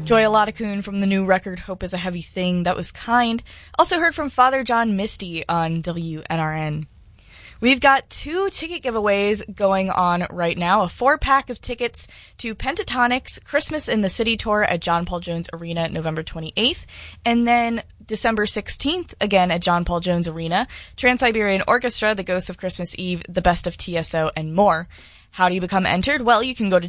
Joy Aladakun from the new record Hope is a Heavy Thing. That was Kind. Also heard from Father John Misty on WNRN. We've got 2 ticket giveaways going on right now. A 4-pack of tickets to Pentatonic's Christmas in the City tour at John Paul Jones Arena November 28th. And then December 16th, again at John Paul Jones Arena, Trans-Siberian Orchestra, The Ghosts of Christmas Eve, The Best of TSO, and more. How do you become entered? Well, you can go to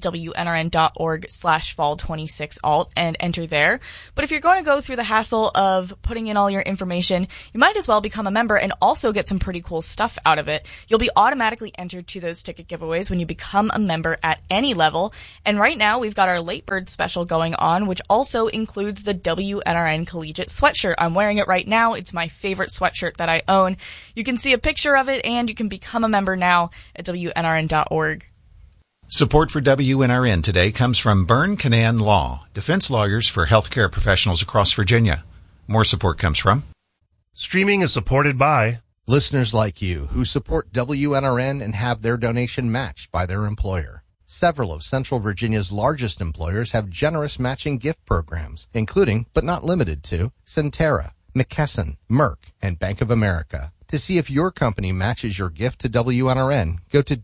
WNRN.org/fall26alt and enter there. But if you're going to go through the hassle of putting in all your information, you might as well become a member and also get some pretty cool stuff out of it. You'll be automatically entered to those ticket giveaways when you become a member at any level. And right now, we've got our late bird special going on, which also includes the WNRN Collegiate sweatshirt. I'm wearing it right now. It's my favorite sweatshirt that I own. You can see a picture of it, and you can become a member now at WNRN.org. Support for WNRN today comes from Byrne Canaan Law, defense lawyers for healthcare professionals across Virginia. More support comes from Streaming is supported by listeners like you who support WNRN and have their donation matched by their employer. Several of Central Virginia's largest employers have generous matching gift programs, including, but not limited to, Centera, McKesson, Merck, and Bank of America. To see if your company matches your gift to WNRN, go to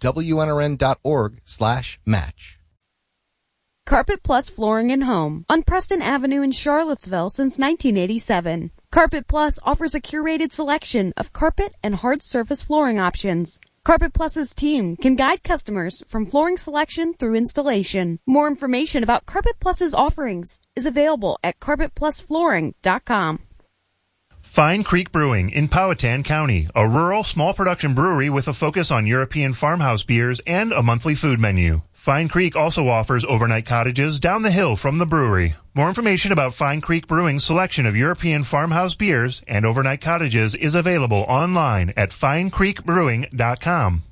WNRN.org/match. Carpet Plus Flooring and Home on Preston Avenue in Charlottesville since 1987. Carpet Plus offers a curated selection of carpet and hard surface flooring options. Carpet Plus's team can guide customers from flooring selection through installation. More information about Carpet Plus's offerings is available at carpetplusflooring.com. Fine Creek Brewing in Powhatan County, a rural small production brewery with a focus on European farmhouse beers and a monthly food menu. Fine Creek also offers overnight cottages down the hill from the brewery. More information about Fine Creek Brewing's selection of European farmhouse beers and overnight cottages is available online at finecreekbrewing.com.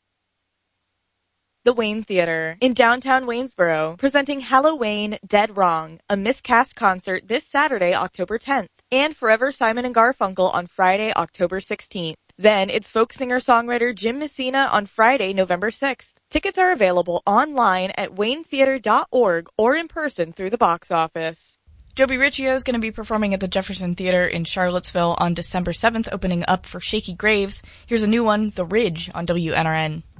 The Wayne Theater in downtown Waynesboro, presenting Halloween Dead Wrong, a miscast concert this Saturday, October 10th, and Forever Simon and Garfunkel on Friday, October 16th. Then it's folk singer-songwriter Jim Messina on Friday, November 6th. Tickets are available online at waynetheater.org or in person through the box office. Joby Riccio is going to be performing at the Jefferson Theater in Charlottesville on December 7th, opening up for Shaky Graves. Here's a new one, The Ridge, on WNRN.